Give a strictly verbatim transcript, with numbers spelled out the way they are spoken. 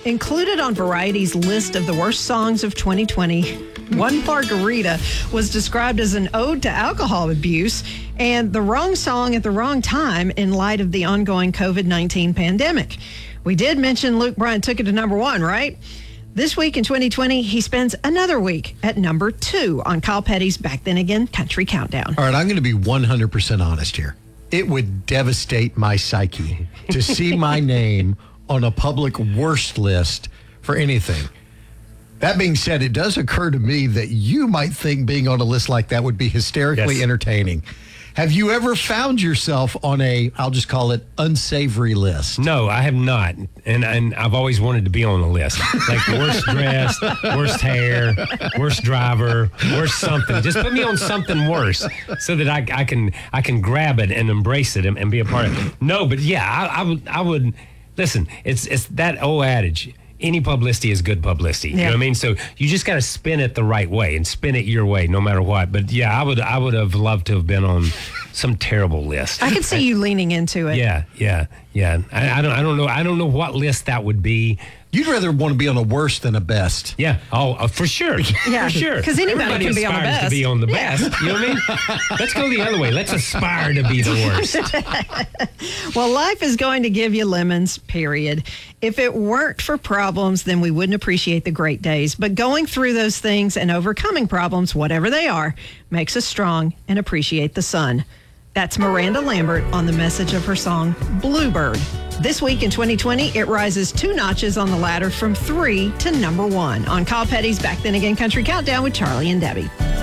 Included on Variety's list of the worst songs of twenty twenty, One Margarita was described as an ode to alcohol abuse and the wrong song at the wrong time in light of the ongoing covid nineteen pandemic. We did mention Luke Bryan took it to number one, right? This week in twenty twenty, he spends another week at number two on Kyle Petty's Back Then Again Country Countdown. All right, I'm going to be one hundred percent honest here. It would devastate my psyche to see my name on a public worst list for anything. That being said, it does occur to me that you might think being on a list like that would be hysterically Yes. entertaining. Have you ever found yourself on a, I'll just call it, unsavory list? No, I have not. And and I've always wanted to be on the list. Like worst dressed, worst hair, worst driver, worst something. Just put me on something worse so that I, I can I can grab it and embrace it and, and be a part of it. No, but yeah, I, I would I would listen, it's it's that old adage. Any publicity is good publicity. You Yeah. know what I mean? So you just got to spin it the right way and spin it your way, no matter what. But yeah, I would I would have loved to have been on some terrible list. I could see you leaning into it. Yeah, yeah, yeah. I, I don't I don't know I don't know what list that would be. You'd rather want to be on a worst than a best. Yeah. Oh, uh, for sure. Yeah, for sure. 'cause anybody Everybody can be on the aspires best. to be on the Yeah. best. You know what I mean? Let's go the other way. Let's aspire to be the worst. Well, life is going to give you lemons, period. If it weren't for problems, then we wouldn't appreciate the great days. But going through those things and overcoming problems, whatever they are, makes us strong and appreciate the sun. That's Miranda Lambert on the message of her song, Bluebird. This week in twenty twenty, it rises two notches on the ladder from three to number one on Kyle Petty's Back Then Again Country Countdown with Charlie and Debbie.